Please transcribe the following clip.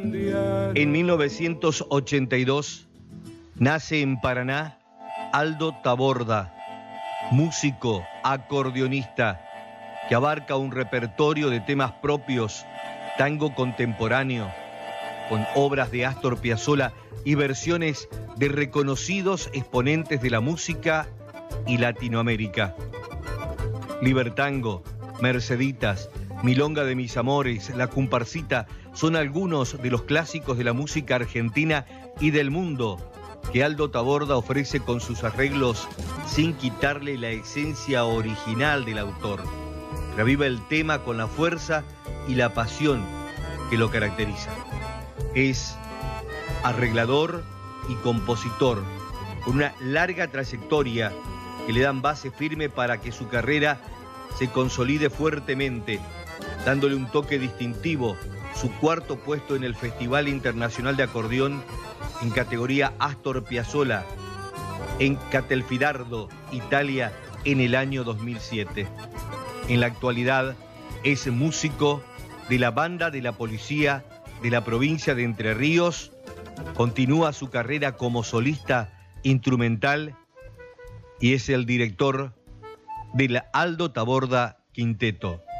En 1982 nace en Paraná Aldo Taborda, músico, acordeonista, que abarca un repertorio de temas propios, tango contemporáneo, con obras de Astor Piazzolla y versiones de reconocidos exponentes de la música y Latinoamérica. Libertango, Merceditas, Milonga de mis amores, La comparsita son algunos de los clásicos de la música argentina y del mundo que Aldo Taborda ofrece con sus arreglos sin quitarle la esencia original del autor. Revive el tema con la fuerza y la pasión que lo caracteriza. Es arreglador y compositor con una larga trayectoria que le dan base firme para que su carrera se consolide fuertemente, dándole un toque distintivo, su cuarto puesto en el Festival Internacional de Acordeón en categoría Astor Piazzolla en Castelfidardo, Italia, en el año 2007. En la actualidad es músico de la banda de la policía de la provincia de Entre Ríos, continúa su carrera como solista instrumental y es el director del Aldo Taborda Quinteto.